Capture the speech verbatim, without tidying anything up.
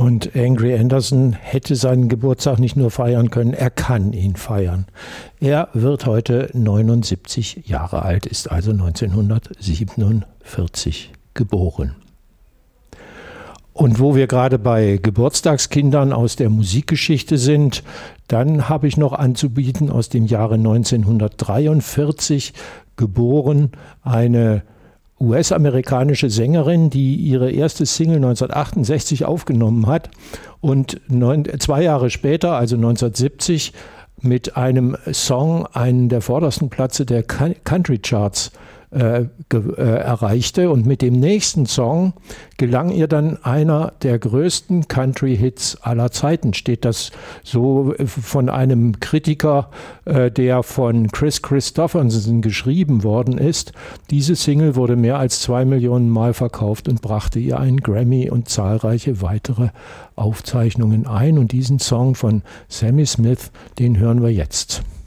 Und Angry Anderson hätte seinen Geburtstag nicht nur feiern können, er kann ihn feiern. Er wird heute neunundsiebzig Jahre alt, ist also neunzehnhundertsiebenundvierzig geboren. Und wo wir gerade bei Geburtstagskindern aus der Musikgeschichte sind, dann habe ich noch anzubieten aus dem Jahre neunzehnhundertdreiundvierzig geboren, eine U S-amerikanische Sängerin, die ihre erste Single neunzehnhundertachtundsechzig aufgenommen hat und neun, zwei Jahre später, also neunzehnhundertsiebzig, mit einem Song einen der vordersten Plätze der Country Charts Äh, ge, äh, erreichte, und mit dem nächsten Song gelang ihr dann einer der größten Country-Hits aller Zeiten. Steht das so von einem Kritiker, äh, der von Chris Christopherson geschrieben worden ist. Diese Single wurde mehr als zwei Millionen Mal verkauft und brachte ihr einen Grammy und zahlreiche weitere Aufzeichnungen ein. Und diesen Song von Sammy Smith, den hören wir jetzt.